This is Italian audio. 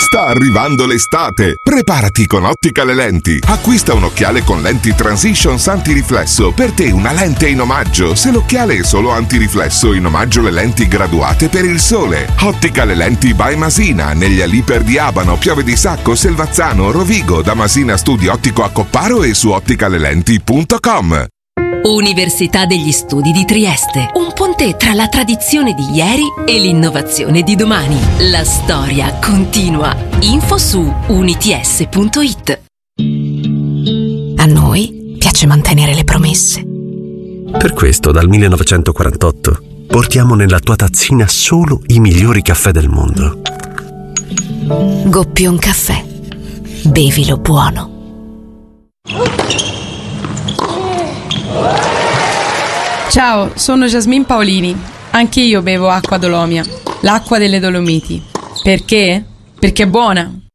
Sta arrivando l'estate! Preparati con Ottica Le Lenti. Acquista un occhiale con lenti Transitions antiriflesso. Per te una lente in omaggio. Se l'occhiale è solo antiriflesso, in omaggio le lenti graduate per il sole. Ottica Le Lenti by Masina, negli Aliper di Abano, Piave di Sacco, Selvazzano, Rovigo, da Masina Studi Ottico a Copparo e su otticalelenti.com. Università degli Studi di Trieste, un ponte tra la tradizione di ieri e l'innovazione di domani. La storia continua. Info su units.it. A noi piace mantenere le promesse. Per questo dal 1948 portiamo nella tua tazzina solo i migliori caffè del mondo. Goppion Caffè. Bevilo buono. Ciao, sono Jasmine Paolini. Anche io bevo acqua Dolomia, l'acqua delle Dolomiti. Perché? Perché è buona,